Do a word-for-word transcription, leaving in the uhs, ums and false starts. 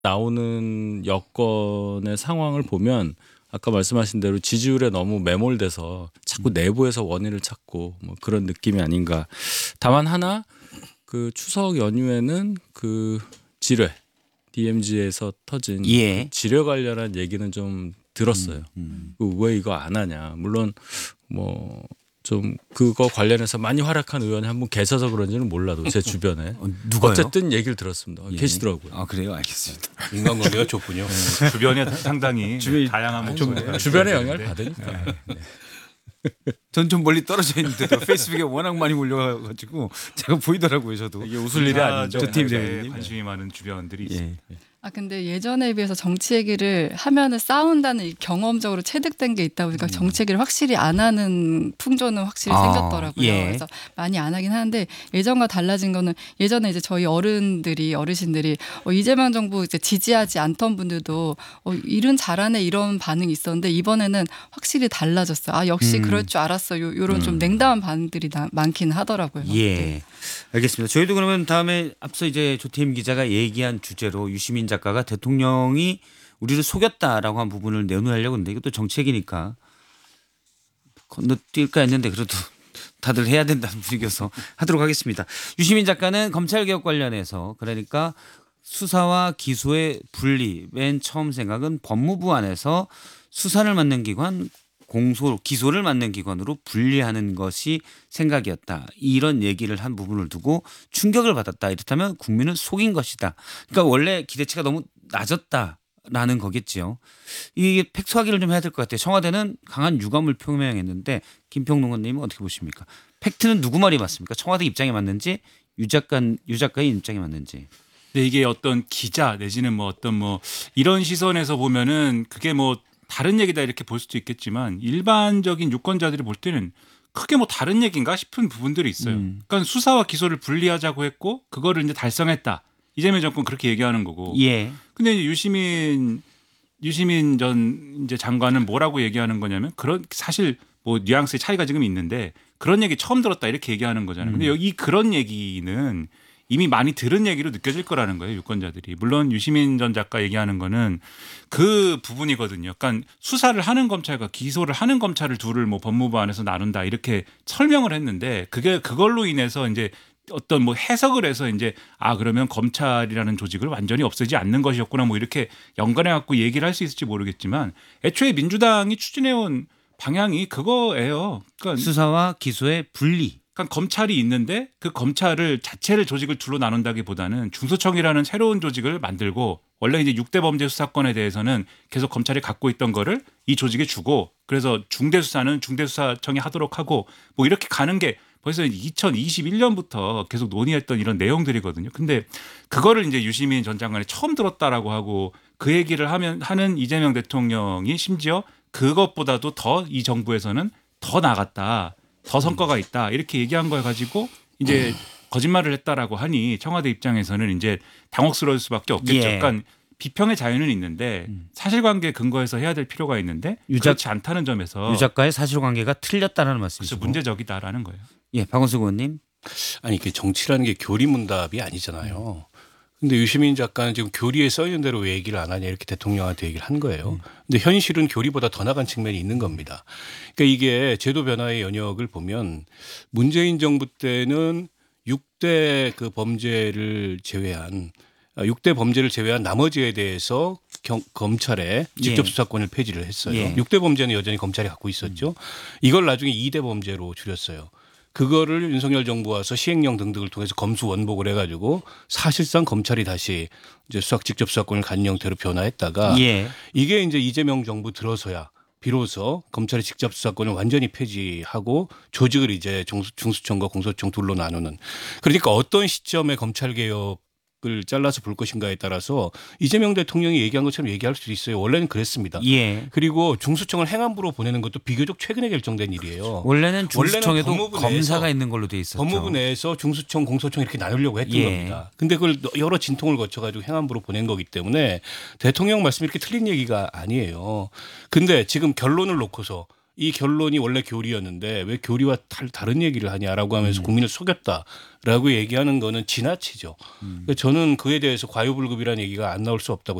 나오는 여건의 상황을 보면 아까 말씀하신 대로 지지율에 너무 매몰돼서 자꾸 내부에서 원인을 찾고 뭐 그런 느낌이 아닌가. 다만 하나 그 추석 연휴에는 그 지뢰 디엠지에서 터진 예. 그 지뢰 관련한 얘기는 좀 들었어요. 음, 음. 왜 이거 안 하냐. 물론 뭐 좀 그거 관련해서 많이 활약한 의원이 한 분 계셔서 그런지는 몰라도 제 주변에 어, 누가요? 어쨌든 얘기를 들었습니다. 예. 계시더라고요. 아 그래요, 알겠습니다. 인간관계가 좁군요. 네, 주변에 상당히 주변이 다양한 목소리가 주변의 있는데. 영향을 받으니까. 전 좀 멀리 떨어져 있는데도 페이스북에 워낙 많이 몰려가지고 제가 보이더라고요, 저도. 이게 웃을 일이 아니죠. 저 팀 정치에 대표님. 관심이 많은 주변들이 예. 있습니다. 아 근데 예전에 비해서 정치 얘기를 하면은 싸운다는 이 경험적으로 체득된 게 있다 보니까 음. 정치 얘기를 확실히 안 하는 풍조는 확실히 아, 생겼더라고요. 예. 그래서 많이 안 하긴 하는데 예전과 달라진 거는 예전에 이제 저희 어른들이 어르신들이 어, 이재명 정부 이제 지지하지 않던 분들도 어, 일은 잘하네 이런 반응이 있었는데 이번에는 확실히 달라졌어요. 아 역시 음. 그럴 줄 알았어. 요, 요런 음. 좀 냉담한 반응들이 나, 많긴 하더라고요. 예. 네. 알겠습니다. 저희도 그러면 다음에 앞서 이제 조태임 기자가 얘기한 주제로 유시민 작가가 대통령이 우리를 속였다라고 한 부분을 내놓으려고 했는데 이것도 정책이니까 건너뛸까 했는데 그래도 다들 해야 된다는 분위기여서 하도록 하겠습니다. 유시민 작가는 검찰개혁 관련해서 그러니까 수사와 기소의 분리 맨 처음 생각은 법무부 안에서 수사를 맡는 기관 공소 기소를 맡는 기관으로 분리하는 것이 생각이었다. 이런 얘기를 한 부분을 두고 충격을 받았다. 이렇다면 국민을 속인 것이다. 그러니까 원래 기대치가 너무 낮았다라는 거겠지요. 이게 팩트 확인을 좀 해야 될 것 같아요. 청와대는 강한 유감을 표명했는데 김평동 의원님은 어떻게 보십니까? 팩트는 누구 말이 맞습니까? 청와대 입장이 맞는지 유 작가 유 작가의 입장이 맞는지. 근데 이게 어떤 기자 내지는 뭐 어떤 뭐 이런 시선에서 보면은 그게 뭐 다른 얘기다 이렇게 볼 수도 있겠지만 일반적인 유권자들이 볼 때는 크게 뭐 다른 얘기인가 싶은 부분들이 있어요. 음. 그러니까 수사와 기소를 분리하자고 했고 그거를 이제 달성했다. 이재명 정권 그렇게 얘기하는 거고. 예. 근데 이제 유시민 유시민 전 이제 장관은 뭐라고 얘기하는 거냐면 그런 사실 뭐 뉘앙스의 차이가 지금 있는데 그런 얘기 처음 들었다 이렇게 얘기하는 거잖아요. 근데 여기 그런 얘기는 이미 많이 들은 얘기로 느껴질 거라는 거예요. 유권자들이. 물론 유시민 전 작가 얘기하는 거는 그 부분이거든요. 그러니까 수사를 하는 검찰과 기소를 하는 검찰을 둘을 뭐 법무부 안에서 나눈다 이렇게 설명을 했는데 그게 그걸로 인해서 이제 어떤 뭐 해석을 해서 이제 아 그러면 검찰이라는 조직을 완전히 없애지 않는 것이었구나 뭐 이렇게 연관해 갖고 얘기를 할 수 있을지 모르겠지만 애초에 민주당이 추진해온 방향이 그거예요. 그러니까 수사와 기소의 분리. 그러니까 검찰이 있는데 그 검찰을 자체를 조직을 둘로 나눈다기보다는 중수청이라는 새로운 조직을 만들고 원래 이제 육 대 범죄 수사권에 대해서는 계속 검찰이 갖고 있던 거를 이 조직에 주고 그래서 중대 수사는 중대 수사청이 하도록 하고 뭐 이렇게 가는 게 벌써 이천이십일 년부터 계속 논의했던 이런 내용들이거든요. 근데 그거를 이제 유시민 전 장관이 처음 들었다라고 하고 그 얘기를 하면 하는 이재명 대통령이 심지어 그것보다도 더 이 정부에서는 더 나갔다. 더 성과가 있다 이렇게 얘기한 걸 가지고 이제 거짓말을 했다라고 하니 청와대 입장에서는 이제 당혹스러울 수밖에 없겠죠. 예. 그러니까 비평의 자유는 있는데 사실관계 근거에서 해야 될 필요가 있는데 유작- 그렇지 않다는 점에서 유 작가의 사실관계가 틀렸다는 말씀이시죠. 그래서 문제적이다라는 거예요. 예, 박원순 의원님. 아니 이게 정치라는 게 교리문답이 아니잖아요. 근데 유시민 작가는 지금 교리에 써 있는 대로 왜 얘기를 안 하냐 이렇게 대통령한테 얘기를 한 거예요. 근데 현실은 교리보다 더 나간 측면이 있는 겁니다. 그러니까 이게 제도 변화의 영역을 보면 문재인 정부 때는 육 대 그 범죄를 제외한 육 대 범죄를 제외한 나머지에 대해서 경, 검찰에 직접 예. 수사권을 폐지를 했어요. 예. 육 대 범죄는 여전히 검찰이 갖고 있었죠. 이걸 나중에 이 대 범죄로 줄였어요. 그거를 윤석열 정부 와서 시행령 등등을 통해서 검수 원복을 해가지고 사실상 검찰이 다시 이제 수사 직접 수사권을 갖는 형태로 변화했다가 예. 이게 이제 이재명 정부 들어서야 비로소 검찰의 직접 수사권을 완전히 폐지하고 조직을 이제 중수, 중수청과 공소청 둘로 나누는 그러니까 어떤 시점에 검찰 개혁 을 잘라서 볼 것인가에 따라서 이재명 대통령이 얘기한 것처럼 얘기할 수도 있어요. 원래는 그랬습니다. 예. 그리고 중수청을 행안부로 보내는 것도 비교적 최근에 결정된 일이에요. 원래는 중수청에도 원래는 법무부 검사가 내에서 있는 걸로 돼 있었죠. 법무부 내에서 중수청, 공소청 이렇게 나누려고 했던 예. 겁니다. 근데 그걸 여러 진통을 거쳐가지고 행안부로 보낸 거기 때문에 대통령 말씀이 이렇게 틀린 얘기가 아니에요. 근데 지금 결론을 놓고서 이 결론이 원래 교리였는데 왜 교리와 달, 다른 얘기를 하냐라고 하면서 국민을 속였다라고 얘기하는 거는 지나치죠. 그러니까 저는 그에 대해서 과유불급이라는 얘기가 안 나올 수 없다고